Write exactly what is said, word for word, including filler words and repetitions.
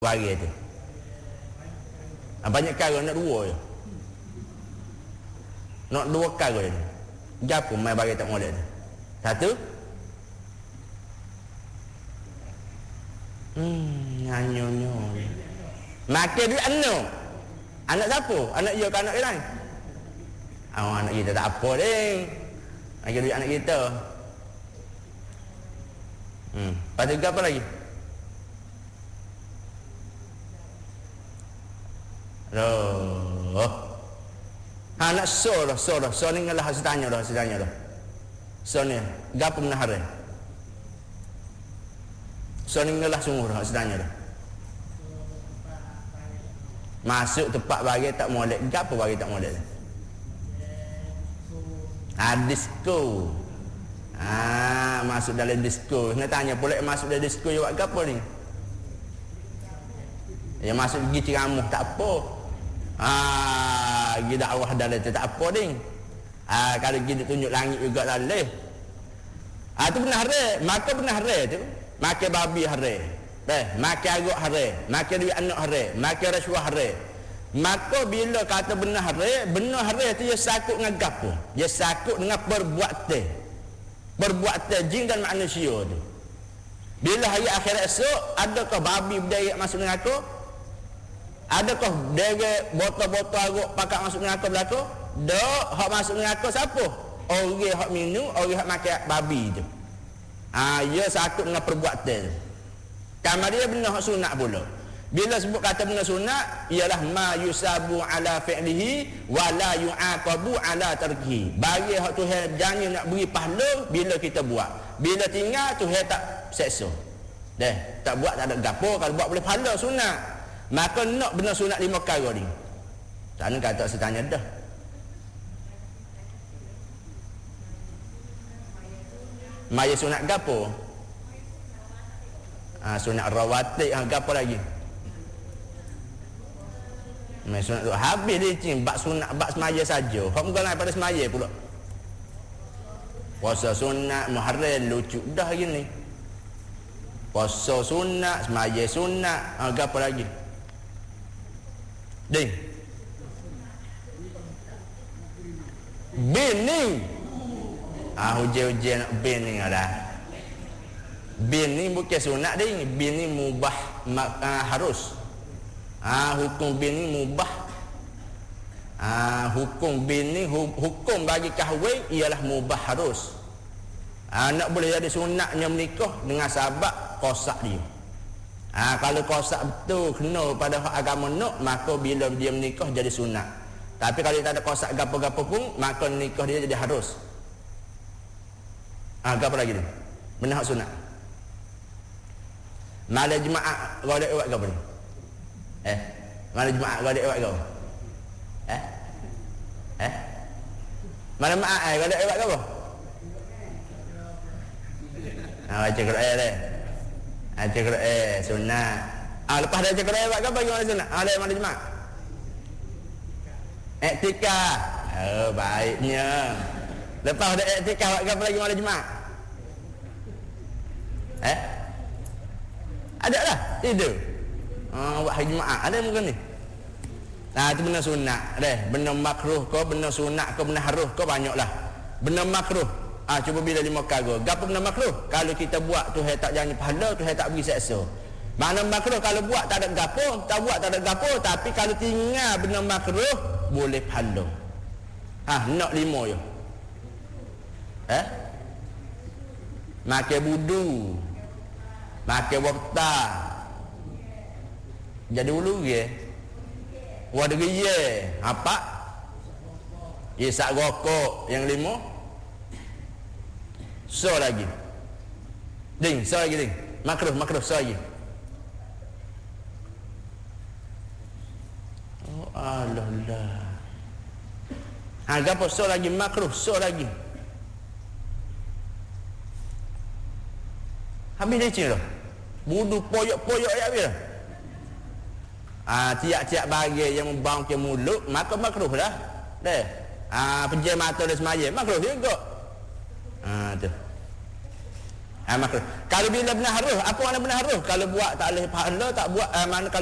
bagi tu. Ha, banyak kali nak dua je. Nak dua kali je. Gapo mai bagi tak molek tu. Satu. Hmm, nyanyo-nyo. Makan duit anak. Anak siapa? Anak dia ke anak dia lain? Oh, anak kita tak apa ding. Makan duit anak kita. Hmm, lepas tu apa lagi? Loh. Ha nak so dah, so dah. So ni ngalah hasi tanya dah, hasi tanya dah. So ni, gapo menahare? So ni ngalah sungguh dah, hasi tanya dah. Masuk tempat bagi tak molek, gapo bagi tak molek? Ah, disco. Ah, masuk dalam disco. Nak tanya pula masuk dalam disco you buat gapo ni? Ya masuk pergi ceramah tak apa. Ah, pergi dakwah dalam tu tak apa ding. Ah, kalau pergi tunjuk langit juga laleh. Ah, tu benar hare, maka benar hare tu. Makan babi hare. Eh, makan arak hare, makan duit anak hare, makan rasuah hare. Maka bila kata benar hare, benar hare tu dia sakut dengan gapo? Dia sakut dengan perbuatan. Perbuatan jin dan manusia tu. Bila hari akhirat esok, adakah babi berderet masuk dengan aku? Adakah deret botol-botol arak pakat masuk dengan aku belaka? Dok, hak masuk dengan aku siapa? Orang hak minum, orang hak makan babi tu. Ah, dia sakut dengan perbuatan. Kamar dia benar hak sunat pula. Bila sebut kata benar sunat, ialah ma yusabu ala fi'lihi wa la yu'aqabu ala tarkihi. Bagi hak Tuhan janji nak beri pahala bila kita buat. Bila tinggal Tuhan tak seksa. Dah, tak buat tak ada gapo, kalau buat boleh pahala sunat. Maka nak benar sunat lima perkara ni. Tak nak kata saya tanya dah. Maya sunat gapo? Ah, sunat rawatib, ah gapo lagi? Mai sunat tu habis dia cing bab sunat bab semaya saja. Hak bukan lain pada semaya pula. Puasa sunat muharram lucu dah gini. Puasa sunat, semaya sunat, ah gapo lagi? Ding. Bini. Ah hujan-hujan nak bini ada. Bini bukan sunat ding, bini mubah mak, ah, harus. Ah hukum bini mubah. Ah hukum bini hukum bagi kahwin ialah mubah harus. Ah nak boleh jadi sunatnya menikah dengan sebab kosak dia. Ah kalau kosak betul kena pada hak agama nak, maka bila dia menikah jadi sunat. Tapi kalau tak ada kosak gapo-gapo pun, maka nikah dia jadi harus. Ah gapo lagi ni? Benar hak sunat. Malam Jumaat golek awak gapo ni? Eh, malam Jumaat golek awak gapo? Eh? Eh? Malam Jumaat eh golek awak gapo? Ah baca Quran dah. Baca Quran sunat. Ah lepas dah baca Quran buat apa bagaimana sunat? Ah dah malam Jumaat. Iktikaf. Oh baiknya. Lepas dah iktikaf buat apa lagi malam Jumaat? Eh? Ada lah tidur. Ah buat hari Jumaat ada mungkin ni. Nah itu benar sunat deh. Benar makruh ke benar sunat ke benar haruh ke banyaklah. Benar makruh. Ah cuba bila lima perkara. Gapo benar makruh? Kalau kita buat Tuhan tak janji pahala, Tuhan tak beri seksa. Mana makruh kalau buat tak ada gapo, tak buat tak ada gapo, tapi kalau tinggal benar makruh boleh pahala. Ah nak lima je. Eh? Makan budu. Makan wakta. Jadi ulu ye. Wadah ye. Apa? Isak rokok yang lima. So lagi. Ding, so lagi ding. Makruh, makruh, so lagi. Oh Allah Allah. Ha gapo so lagi makruh, so lagi. Habis dia cing dah. Budu poyok-poyok ya habis dah. Ah tiap-tiap bagi yang membang ke mulut maka makruh dah. Dah. Ah pejam mata dia semaya makruh juga. Ah tu. Ha, makruh. Kalau bila benar harus, apa makna benar harus? Kalau buat tak boleh pahala, tak buat uh, mana